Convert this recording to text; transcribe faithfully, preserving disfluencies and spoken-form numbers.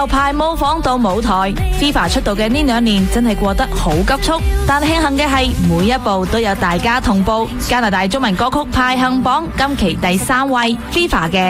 由派模仿到舞台 ，FIFA 出道嘅呢兩年真係過得好急速，但慶幸嘅係每一步都有大家同步。加拿大中文歌曲排行榜今期第三位 FIFA 嘅。